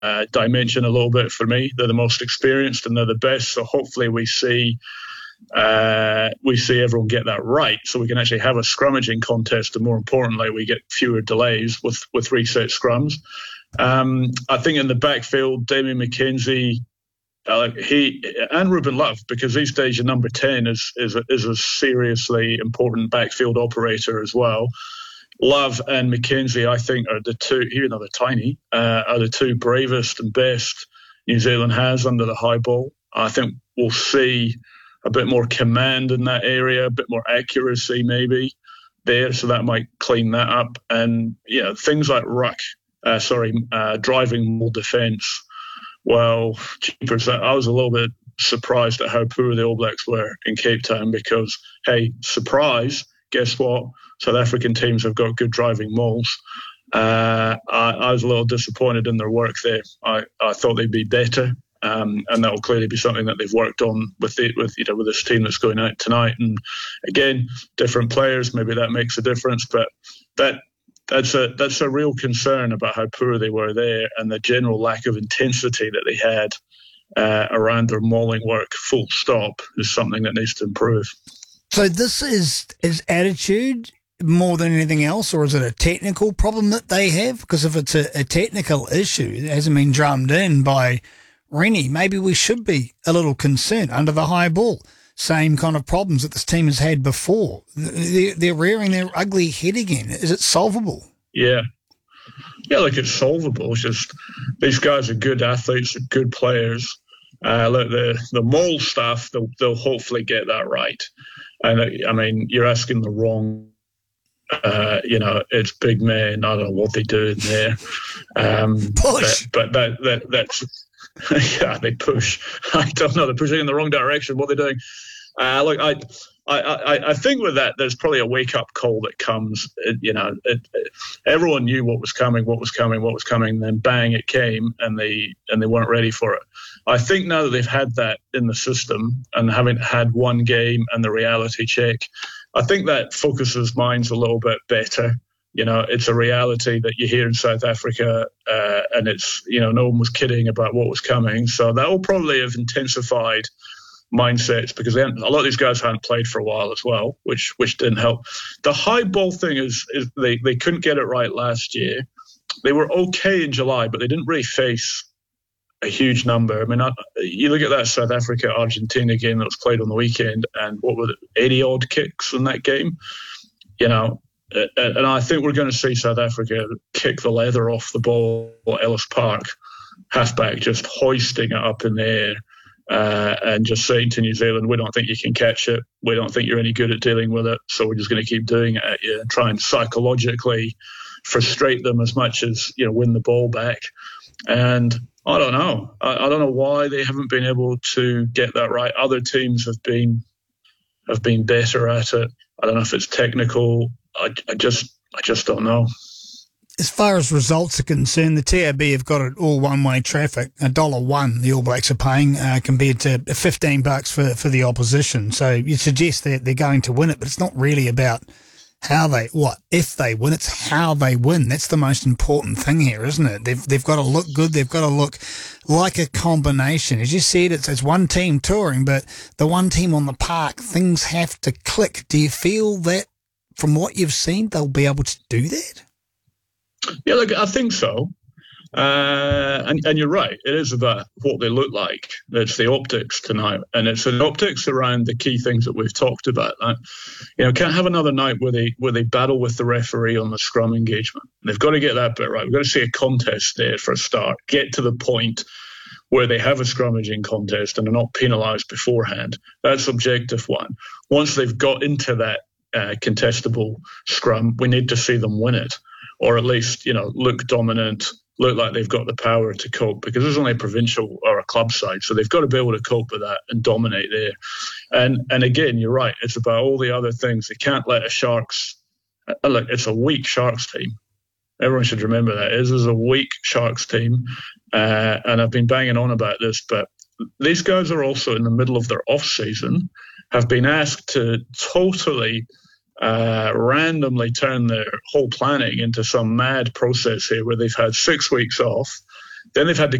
dimension a little bit for me. They're the most experienced and they're the best. So hopefully we see everyone get that right, so we can actually have a scrummaging contest, and more importantly, we get fewer delays with reset scrums. I think in the backfield, Damian McKenzie, he and Ruben Love, because these days your number 10 is a seriously important backfield operator as well. Love and McKenzie, I think, are the two, even though they're tiny, are the two bravest and best New Zealand has under the high ball. I think we'll see a bit more command in that area, a bit more accuracy maybe there, so that might clean that up. And things like driving more defence. Well, I was a little bit surprised at how poor the All Blacks were in Cape Town because, hey, surprise, guess what? South African teams have got good driving mauls. I was a little disappointed in their work there. I thought they'd be better. And that will clearly be something that they've worked on with this team that's going out tonight. And again, different players, maybe that makes a difference. But that's a real concern about how poor they were there, and the general lack of intensity that they had around their mauling work. Full stop is something that needs to improve. So this is attitude more than anything else, or is it a technical problem that they have? Because if it's a technical issue that hasn't been drummed in by Rennie, maybe we should be a little concerned under the high ball. Same kind of problems that this team has had before. They're rearing their ugly head again. Is it solvable? Yeah, look, it's solvable. It's just these guys are good athletes, good players. Look, the maul stuff, they'll hopefully get that right. And I mean, you're asking the wrong. It's big men. I don't know what they do in there. Push, but that's. Yeah, they push. I don't know. They're pushing in the wrong direction. What they're doing. Look, I think with that, there's probably a wake-up call that comes. Everyone knew what was coming. Then bang, it came, and they weren't ready for it. I think now that they've had that in the system and having had one game and the reality check, I think that focuses minds a little bit better. It's a reality that you hear in South Africa, and it's, no one was kidding about what was coming. So that will probably have intensified mindsets because a lot of these guys hadn't played for a while as well, which didn't help. The high ball thing is they couldn't get it right last year. They were okay in July, but they didn't really face a huge number. I mean, you look at that South Africa-Argentina game that was played on the weekend, and what were it, 80-odd kicks in that game? And I think we're going to see South Africa kick the leather off the ball at Ellis Park, halfback just hoisting it up in the air and just saying to New Zealand, we don't think you can catch it. We don't think you're any good at dealing with it. So we're just going to keep doing it at you and try and psychologically frustrate them as much as, win the ball back. And I don't know. I don't know why they haven't been able to get that right. Other teams have been better at it. I don't know if it's technical. I just don't know. As far as results are concerned, the TAB have got it all one-way traffic. $1 the All Blacks are paying compared to $15 for the opposition. So you suggest that they're going to win it, but it's not really about if they win, it's how they win. That's the most important thing here, isn't it? They've got to look good. They've got to look like a combination. As you said, it's one team touring, but the one team on the park, things have to click. Do you feel that from what you've seen, they'll be able to do that? Yeah, look, I think so. And you're right. It is about what they look like. It's the optics tonight. And it's the optics around the key things that we've talked about. Can't have another night where they battle with the referee on the scrum engagement. They've got to get that bit right. We've got to see a contest there for a start. Get to the point where they have a scrummaging contest and are not penalised beforehand. That's objective one. Once they've got into that contestable scrum, we need to see them win it, or at least look dominant, look like they've got the power to cope, because there's only a provincial or a club side, so they've got to be able to cope with that and dominate there. And again, you're right, it's about all the other things. They can't let a Sharks look, it's a weak Sharks team. Everyone should remember that. This is a weak Sharks team, and I've been banging on about this, but these guys are also in the middle of their off season, have been asked to totally randomly turn their whole planning into some mad process here where they've had 6 weeks off. Then they've had the